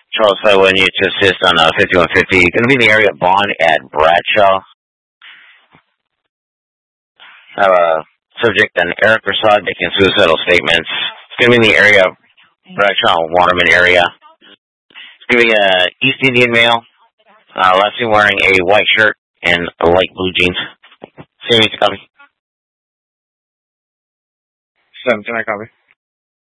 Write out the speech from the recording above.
Charles, I want you to assist on 5150. Going to be in the area of Bond at Bradshaw. Have a subject, an Eric Prasad, making suicidal statements. It's going to be in the area of Bradshaw, Waterman area. It's going to be East Indian male. Last seen wearing a white shirt and light blue jeans. Same copy. 7, can I copy?